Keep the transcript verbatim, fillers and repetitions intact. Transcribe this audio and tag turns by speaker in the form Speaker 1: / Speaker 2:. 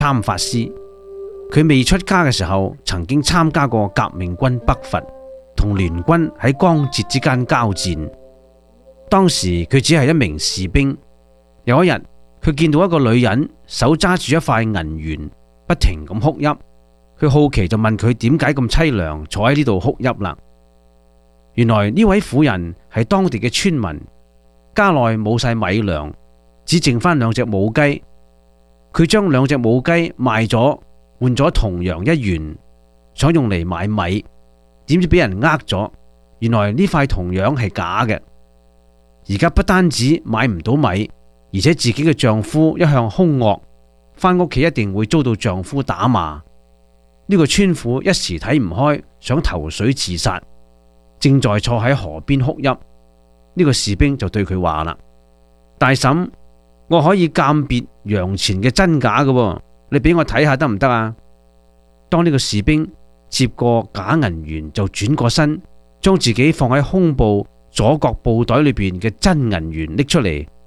Speaker 1: 參法師。佢未出家嘅時候，曾經參加過革命軍北伐，同聯軍喺江浙之間交戰。當時佢只係一名士兵。有一日，佢見到一個女人手揸住一塊銀元，不停咁哭泣。佢好奇就問佢點解咁淒涼，坐喺呢度哭泣啦。原來呢位婦人係當地嘅村民，家內冇晒米糧，只剩翻兩隻母雞。佢將兩隻母雞賣咗，換咗銅洋一元，想用嚟買米，點知俾人呃咗。原來呢塊銅洋係假嘅。而家不單止買唔到米，而且自己嘅丈夫一向兇惡，翻屋企一定會遭到丈夫打罵。呢個村婦一時睇唔開，想投水自殺，正在坐喺河邊哭泣。呢個士兵就對佢話啦：大嬸，我可以鑑別洋錢嘅真假嘅，你俾我睇下得唔得啊？當呢個士兵接過假銀元，就轉過身，將自己放喺胸部左角布袋裏邊嘅真銀元拎出嚟，